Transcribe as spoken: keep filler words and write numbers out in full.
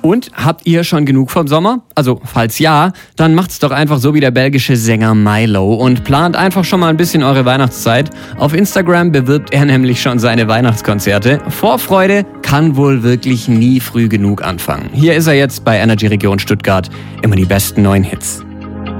Und habt ihr schon genug vom Sommer? Also, falls ja, dann macht's doch einfach so wie der belgische Sänger Milo und plant einfach schon mal ein bisschen eure Weihnachtszeit. Auf Instagram bewirbt er nämlich schon seine Weihnachtskonzerte. Vorfreude kann wohl wirklich nie früh genug anfangen. Hier ist er jetzt bei Energy Region Stuttgart. Immer die besten neuen Hits.